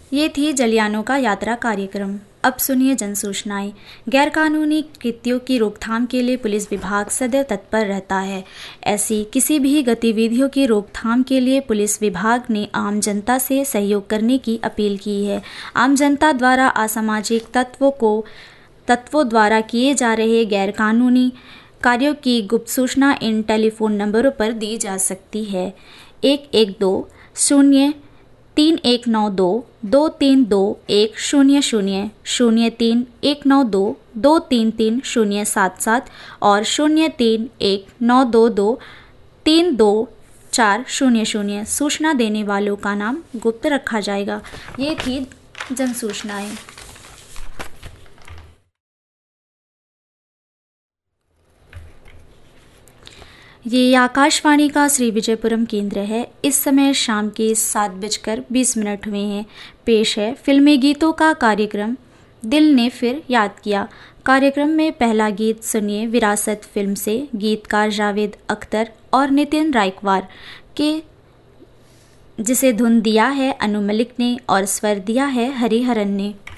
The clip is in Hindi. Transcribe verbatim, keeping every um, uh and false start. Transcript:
ये थी जलियानों का यात्रा कार्यक्रम। अब सुनिए जन सूचनाएं। गैरकानूनी कृत्यों की रोकथाम के लिए पुलिस विभाग सदैव तत्पर रहता है। ऐसी किसी भी गतिविधियों की रोकथाम के लिए पुलिस विभाग ने आम जनता से सहयोग करने की अपील की है। आम जनता द्वारा असामाजिक तत्वों को तत्वों द्वारा किए जा रहे गैरकानूनी कार्यों की गुप्त सूचना इन टेलीफोन नंबरों पर दी जा सकती है। एक एक दो शून्य तीन एक नौ दो दो तीन दो एक शून्य शून्य शून्य तीन एक नौ दो दो तीन तीन शून्य सात सात और शून्य तीन एक नौ दो दो तीन दो चार शून्य शून्य। सूचना देने वालों का नाम गुप्त रखा जाएगा। ये थी जन सूचनाएं। ये आकाशवाणी का श्री विजयपुरम केंद्र है। इस समय शाम के सात बजकर बीस मिनट हुए हैं। पेश है फिल्मी गीतों का कार्यक्रम दिल ने फिर याद किया। कार्यक्रम में पहला गीत सुनिए विरासत फिल्म से। गीतकार जावेद अख्तर और नितिन रायकवार के, जिसे धुन दिया है अनु मलिक ने और स्वर दिया है हरिहरन ने।